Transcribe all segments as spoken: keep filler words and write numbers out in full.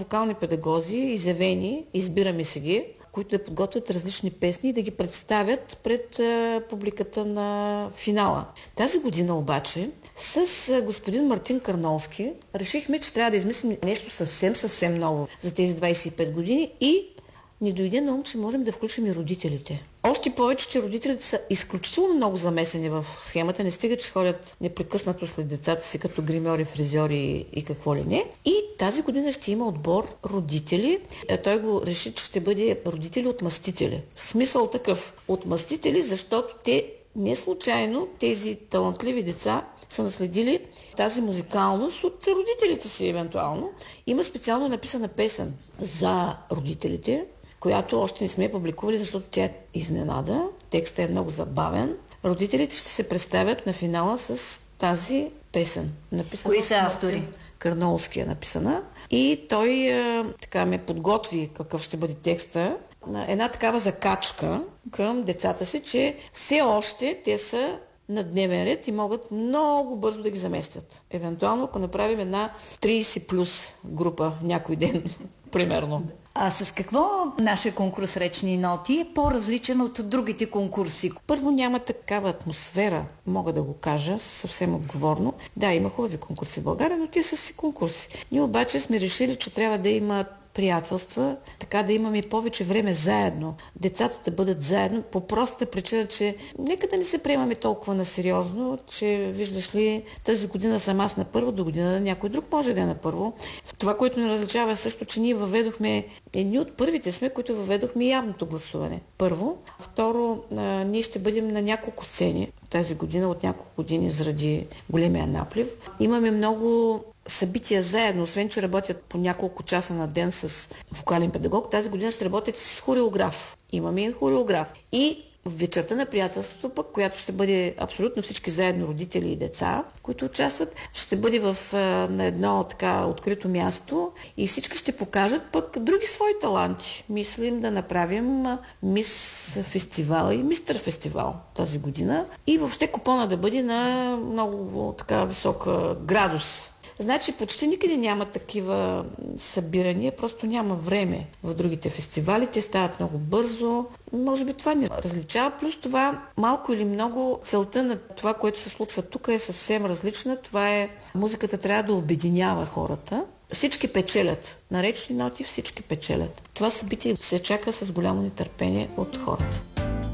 вокални педагози, изявени, избираме си ги, които да подготвят различни песни и да ги представят пред а, публиката на финала. Тази година обаче с а, господин Мартин Карнолски решихме, че трябва да измислим нещо съвсем, съвсем ново за тези двайсет и пет години и ни дойде на ум, че можем да включим и родителите. Още повече, че родителите са изключително много замесени в схемата. Не стига, че ходят непрекъснато след децата си като гримьори, фризьори и какво ли не. И тази година ще има отбор родители. Той го реши, че ще бъде родители отмъстители. В смисъл такъв. Отмъстители, защото те не случайно тези талантливи деца са наследили тази музикалност от родителите си евентуално. Има специално написана песен за родителите, която още не сме публикували, защото тя е изненада. Текстът е много забавен. Родителите ще се представят на финала с тази песен. Написана. Кои са автори? Карнолски е написана. И той е, така ме подготви какъв ще бъде текста. Една такава закачка към децата си, че все още те са на дневен ред и могат много бързо да ги заместят. Евентуално, ако направим една трийсет плюс група някой ден, примерно. А с какво нашия конкурс Речни ноти е по-различен от другите конкурси? Първо, няма такава атмосфера, мога да го кажа съвсем отговорно. Да, има хубави конкурси в България, но те са си конкурси. Ние обаче сме решили, че трябва да има приятелства, така да имаме повече време заедно. Децата да бъдат заедно, по простата причина, че нека да не се приемаме толкова насериозно, че виждаш ли, тази година съм аз на първо, до година някой друг може да е на първо. Това, което ни различава е също, че ние въведохме, едни от първите сме, които въведохме явното гласуване. Първо. Второ, а, ние ще бъдем на няколко сцени тази година, от няколко години заради големия наплив. Имаме много събития заедно, освен че работят по няколко часа на ден с вокален педагог, тази година ще работят с хореограф. Имаме и хореограф. И в вечерта на приятелството пък, която ще бъде абсолютно всички заедно, родители и деца, които участват, ще бъде в, на едно така открито място и всички ще покажат пък други свои таланти. Мислим да направим мис фестивал и мистер фестивал тази година и въобще купона да бъде на много така висок градус. Значи почти никъде няма такива събирания, просто няма време в другите фестивали, те стават много бързо. Може би това ни различава, плюс това малко или много целта на това, което се случва тук е съвсем различна. Това е, музиката трябва да обединява хората. Всички печелят. На речни ноти всички печелят. Това събитие се чака с голямо нетърпение от хората.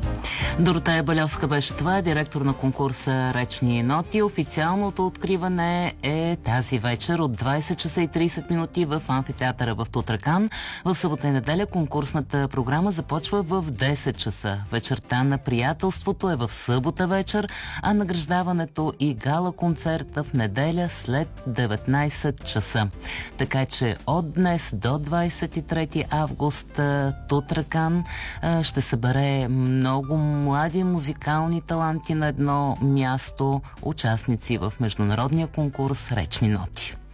Доротея Балевска беше това, директор на конкурса Речни ноти. Официалното откриване е тази вечер от двайсет часа и трийсет минути в амфитеатъра в Тутракан. В събота и неделя конкурсната програма започва в десет часа. Вечерта на приятелството е в събота вечер, а награждаването и гала концерта в неделя след деветнайсет часа. Така че от днес до двайсет и трети август Тутракан ще събере много млади музикални таланти на едно място, участници в международния конкурс Речни ноти.